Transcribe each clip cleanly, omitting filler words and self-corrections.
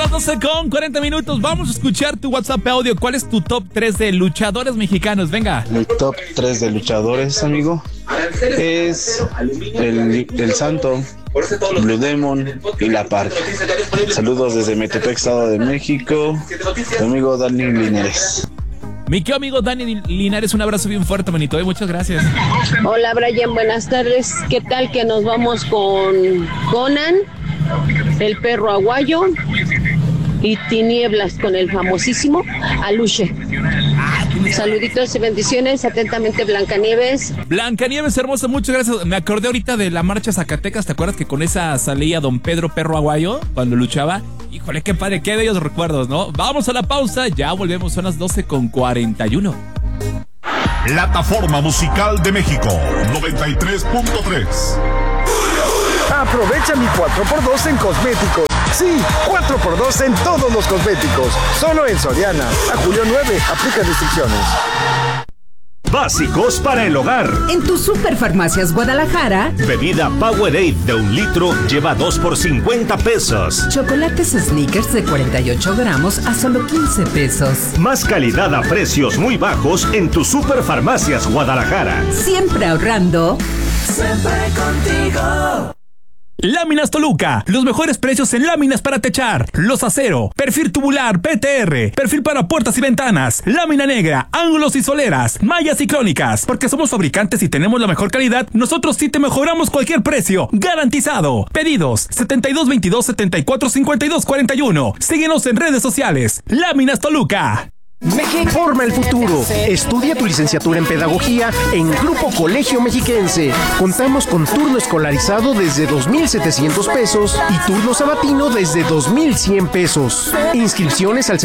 las 12:40. Vamos a escuchar tu WhatsApp audio. ¿Cuál es tu top 3 de luchadores mexicanos? Venga. Mi top 3 de luchadores, amigo, es el Santo, Blue Demon y La Parca. Saludos desde Metepec, Estado de México. Tu amigo Dani Linares. Mi querido amigo Dani Linares, un abrazo bien fuerte, manito. Muchas gracias. Hola, Brian, buenas tardes. ¿Qué tal que nos vamos con Conan, el perro aguayo y Tinieblas con el famosísimo Aluche? Saluditos y bendiciones. Atentamente, Blancanieves. Blancanieves, hermosa, muchas gracias. Me acordé ahorita de la marcha Zacatecas. ¿Te acuerdas que con esa salía don Pedro Perro Aguayo cuando luchaba? Híjole, qué padre, qué bellos recuerdos, ¿no? Vamos a la pausa, ya volvemos, son las 12:41. Plataforma Musical de México 93.3. Aprovecha mi 4x2 en cosméticos. Sí, 4x2 en todos los cosméticos. Solo en Soriana. A julio 9, aplica restricciones. Básicos para el hogar. En tu Superfarmacias Guadalajara, Bebida Powerade de 1 litro lleva 2 por 50 pesos. chocolates Snickers de 48 gramos a solo 15 pesos. Más calidad a precios muy bajos en tu Superfarmacias Guadalajara. Siempre ahorrando. Siempre contigo. Láminas Toluca, los mejores precios en láminas para techar, los acero, perfil tubular, PTR, perfil para puertas y ventanas, lámina negra, ángulos y soleras, mallas y crónicas. Porque somos fabricantes y tenemos la mejor calidad, nosotros sí te mejoramos cualquier precio, garantizado. Pedidos 7222-745241. Síguenos en redes sociales. Láminas Toluca. Forma el futuro. Estudia tu licenciatura en Pedagogía en Grupo Colegio Mexiquense. Contamos con turno escolarizado desde 2,700 pesos y turno sabatino desde 2,100 pesos. Inscripciones al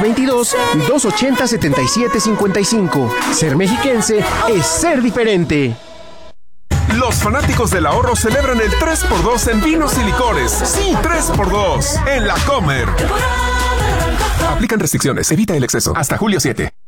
722-280-7755. Ser mexiquense es ser diferente. Los fanáticos del ahorro celebran el 3x2 en vinos y licores. Sí, 3x2 en La Comer. Aplican restricciones. Evita el exceso. Hasta julio 7.